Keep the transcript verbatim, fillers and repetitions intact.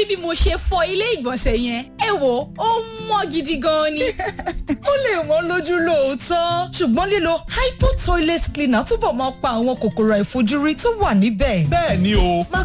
rí bí mo ṣe fọ ilé ìgbọ̀nsẹ̀ yẹn ẹ wò ó mọ́ gidi gan ni. ó lè wọ́n lójú lóòótọ́ ṣùgbọ́n lílo hypo toilet cleaner túbọ̀ máa pa àwọn kòkòrò àìfojúrí tó wà níbẹ̀. bẹ́ẹ̀ ni o má